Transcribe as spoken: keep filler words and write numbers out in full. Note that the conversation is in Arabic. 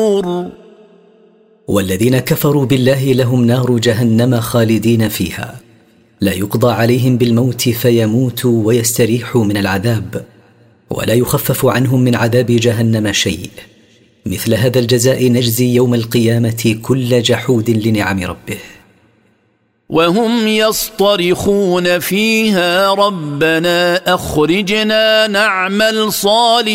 والذين كفروا بالله لهم نار جهنم خالدين فيها، لا يقضى عليهم بالموت فيموتوا ويستريحوا من العذاب، ولا يخفف عنهم من عذاب جهنم شيء. مثل هذا الجزاء نجزي يوم القيامة كل جحود لنعم ربه. وهم يصطرخون فيها ربنا أخرجنا نعمل صالحا